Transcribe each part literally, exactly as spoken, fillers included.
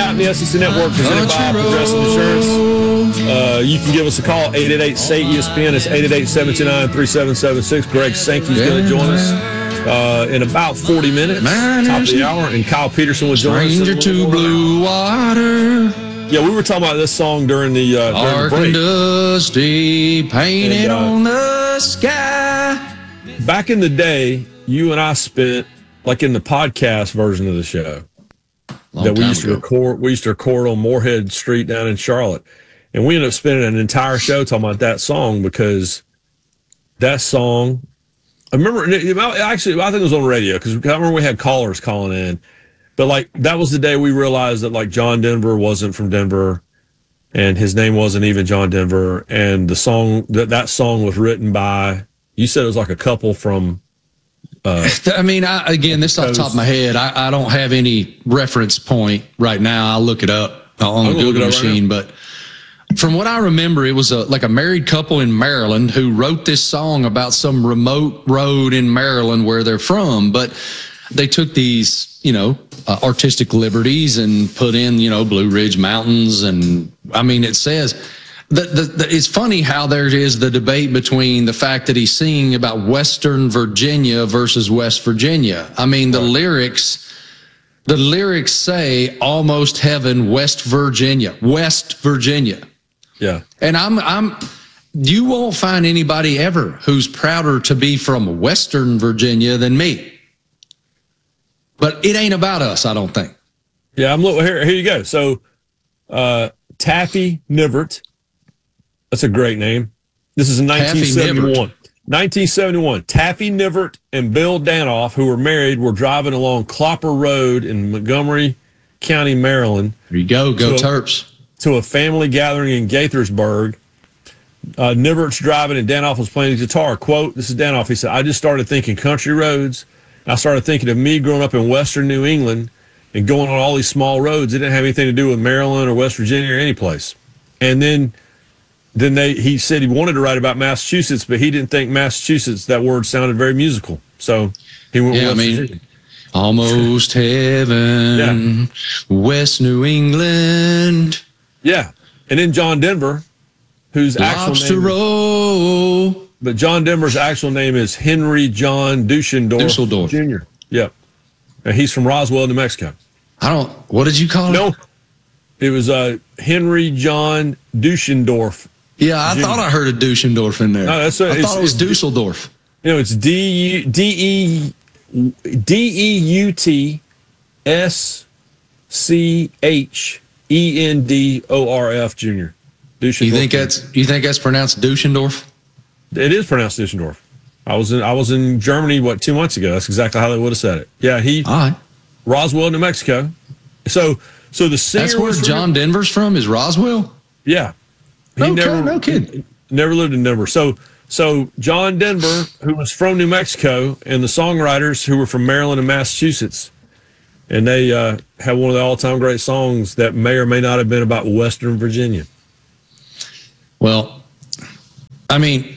out in the S E C Network presented by Progressive Insurance. Uh, you can give us a call, eight eight eight, S A Y, E S P N. It's eight eight eight, seven two nine, three seven seven six. Greg Sankey's going to join us uh, in about forty minutes, top of the hour, and Kyle Peterson will join us. Stranger to blue water. Yeah, we were talking about this song during the, uh, during Dark the break. and dusty, painted And, uh, on the sky. Back in the day, you and I spent, like in the podcast version of the show, Long that we time used to ago. record, we used to record on Moorhead Street down in Charlotte. And we ended up spending an entire show talking about that song because that song, I remember, actually, I think it was on the radio because I remember we had callers calling in. But, like, that was the day we realized that, like, John Denver wasn't from Denver and his name wasn't even John Denver. And the song, that, that song was written by, you said it was like a couple from. Uh, I mean, I, again, this is off the top of my head. I, I don't have any reference point right now. I'll look it up on the Google machine. But from what I remember, it was a, like a married couple in Maryland who wrote this song about some remote road in Maryland where they're from. But they took these, you know, uh, artistic liberties and put in, you know, Blue Ridge Mountains. And I mean, it says that the, the, it's funny how there is the debate between the fact that he's singing about Western Virginia versus West Virginia. I mean, the lyrics, the lyrics say almost heaven, West Virginia, West Virginia. Yeah. And I'm, I'm, you won't find anybody ever who's prouder to be from Western Virginia than me. But it ain't about us, I don't think. Yeah, I'm looking here. Here you go. So, uh, Taffy Nivert. That's a great name. This is in nineteen seventy-one. nineteen seventy-one. Taffy Nivert and Bill Danoff, who were married, were driving along Clopper Road in Montgomery County, Maryland. There you go. Go to Terps. A, to a family gathering in Gaithersburg. Uh, Nivert's driving and Danoff was playing the guitar. Quote, this is Danoff. He said, I just started thinking country roads. I started thinking of me growing up in western New England and going on all these small roads. It didn't have anything to do with Maryland or West Virginia or any place. And then then they he said he wanted to write about Massachusetts, but he didn't think Massachusetts, that word sounded very musical. So he went yeah, with West I mean, Virginia. Almost heaven, yeah. West New England. Yeah. And then John Denver, whose actual Lobster name roll. Is, but John Denver's actual name is Henry John Duschendorf, Dusseldorf Junior Yep. And he's from Roswell, New Mexico. I don't, what did you call it? No, it was uh, Henry John Duschendorf. Yeah, I Junior thought I heard a Duschendorf in there. No, that's a, I thought it was Dusseldorf. You know, it's D E U T S C H E N D O R F Junior Duschendorf. You think that's you think that's pronounced Duschendorf? It is pronounced Duschendorf. I was in I was in Germany what two months ago. That's exactly how they would have said it. Yeah, he All right. Roswell, New Mexico. So so the singer. That's where John Denver's from. Is Roswell? Yeah. He no, never, no kidding. Never lived in Denver. So so John Denver, who was from New Mexico, and the songwriters who were from Maryland and Massachusetts, and they uh, have one of the all-time great songs that may or may not have been about Western Virginia. Well, I mean,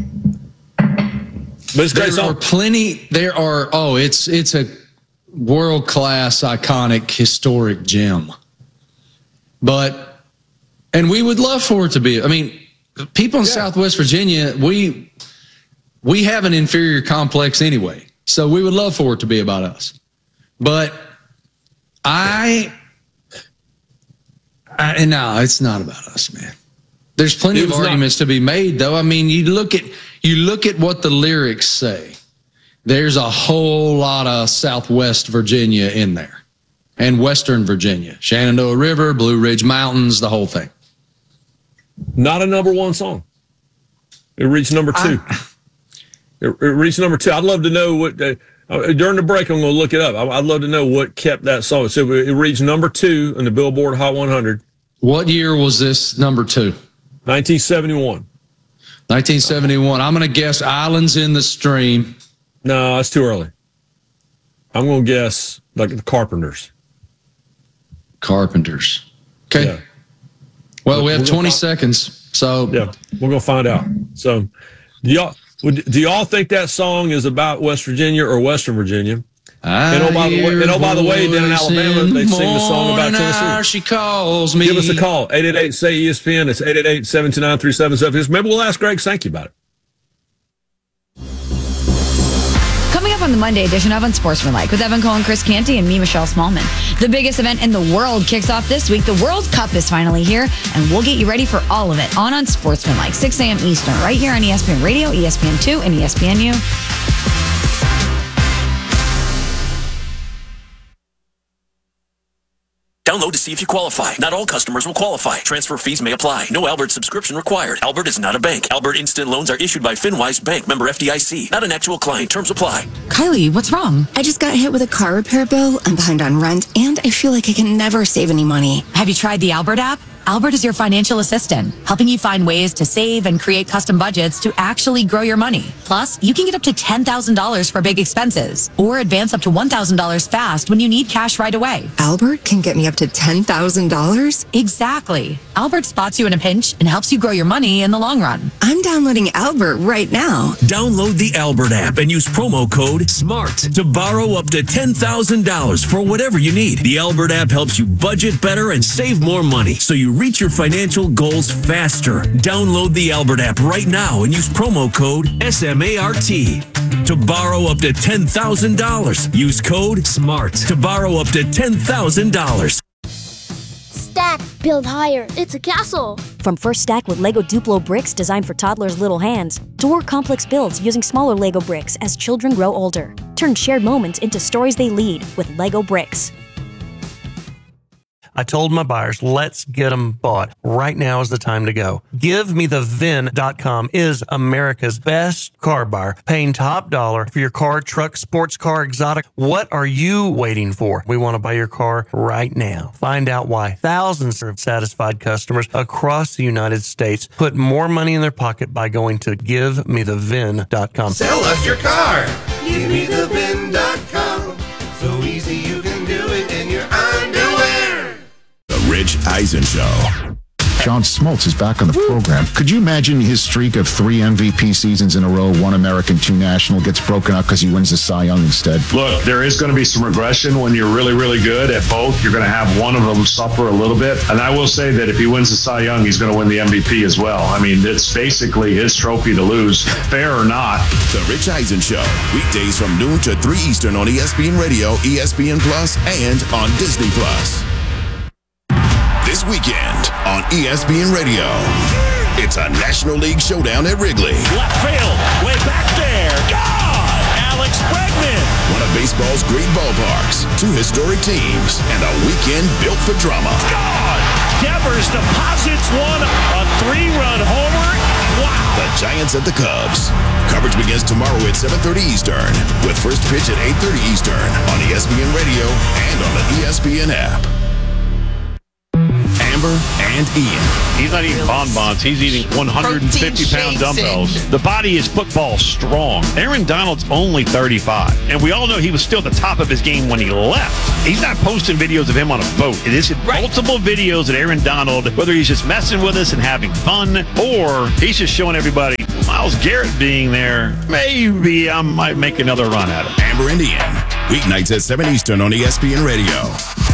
but it's a great there song. are plenty. There are. Oh, it's it's a world-class, iconic, historic gem. But, and we would love for it to be. I mean, people in yeah. Southwest Virginia, we we have an inferior complex anyway, so we would love for it to be about us. But I, I and no, it's not about us, man. There's plenty of arguments not. to be made, though. I mean, you look at you look at what the lyrics say. There's a whole lot of Southwest Virginia in there, and Western Virginia, Shenandoah River, Blue Ridge Mountains, the whole thing. Not a number one song. It reached number two. I, it, it reached number two. I'd love to know what uh, during the break. I'm going to look it up. I'd love to know what kept that song. So it reached number two in the Billboard Hot one hundred. What year was this number two? nineteen seventy-one. nineteen seventy-one. I'm going to guess Islands in the Stream. No, it's too early. I'm going to guess like the Carpenters. Carpenters. Okay. Yeah. Well, we have we're twenty seconds, so yeah, we're going to find out. So, do y'all do y'all think that song is about West Virginia or Western Virginia? And oh, by the way, and oh, by the way, down in Alabama, they sing the song about Tennessee. She calls me. Give us a call, eight eight eight, S A Y, E S P N. It's eight eight eight, seven two nine, three seven seven six. Maybe we'll ask Greg Sankey about it. Coming up on the Monday edition of Unsportsmanlike with Evan Cohen, Chris Canty, and me, Michelle Smallman. The biggest event in the world kicks off this week. The World Cup is finally here, and we'll get you ready for all of it on Unsportsmanlike, six a.m. Eastern, right here on E S P N Radio, E S P N two, and E S P N U. Download to see if you qualify. Not all customers will qualify. Transfer fees may apply. No Albert subscription required. Albert is not a bank. Albert Instant Loans are issued by FinWise Bank, member F D I C. Not an actual client. Terms apply. Kylie, what's wrong? I just got hit with a car repair bill. I'm behind on rent, and I feel like I can never save any money. Have you tried the Albert app? Albert is your financial assistant, helping you find ways to save and create custom budgets to actually grow your money. Plus, you can get up to ten thousand dollars for big expenses or advance up to one thousand dollars fast when you need cash right away. Albert can get me up to ten thousand dollars? Exactly. Albert spots you in a pinch and helps you grow your money in the long run. I'm downloading Albert right now. Download the Albert app and use promo code SMART to borrow up to ten thousand dollars for whatever you need. The Albert app helps you budget better and save more money, so you reach your financial goals faster. Download the Albert app right now and use promo code SMART to borrow up to ten thousand dollars. Use code SMART to borrow up to ten thousand dollars. Stack, build higher. It's a castle. From First Stack with Lego Duplo bricks designed for toddlers' little hands, to more complex builds using smaller Lego bricks as children grow older. Turn shared moments into stories they lead with Lego bricks. I told my buyers, let's get them bought. Right now is the time to go. Give Me The V I N dot com is America's best car buyer, paying top dollar for your car, truck, sports car, exotic. What are you waiting for? We want to buy your car right now. Find out why thousands of satisfied customers across the United States put more money in their pocket by going to Give Me The V I N dot com. Sell us your car. Give Me The V I N dot com. So easy you can do it in your underwear. The Rich Eisen Show. John Smoltz is back on the program. Could you imagine his streak of three M V P seasons in a row, one American, two national, gets broken up because he wins the Cy Young instead? Look, there is going to be some regression when you're really, really good at both. You're going to have one of them suffer a little bit. And I will say that if he wins the Cy Young, he's going to win the M V P as well. I mean, it's basically his trophy to lose, fair or not. The Rich Eisen Show, weekdays from noon to three Eastern on E S P N Radio, E S P N Plus, and on Disney Plus. This weekend on E S P N Radio, it's a National League showdown at Wrigley. Left field, way back there. God! Alex Bregman. One of baseball's great ballparks, two historic teams, and a weekend built for drama. God! Devers deposits one, a three-run homer. Wow! The Giants at the Cubs. Coverage begins tomorrow at seven thirty Eastern, with first pitch at eight thirty Eastern on E S P N Radio and on the E S P N app. Amber and Ian. He's not eating bonbons. He's eating one hundred fifty pound dumbbells. The body is football strong. Aaron Donald's only thirty-five. And we all know he was still at the top of his game when he left. He's not posting videos of him on a boat. It is right. Multiple videos of Aaron Donald, whether he's just messing with us and having fun, or he's just showing everybody Myles Garrett being there. Maybe I might make another run at it. Amber and Ian. Weeknights at seven Eastern on E S P N Radio.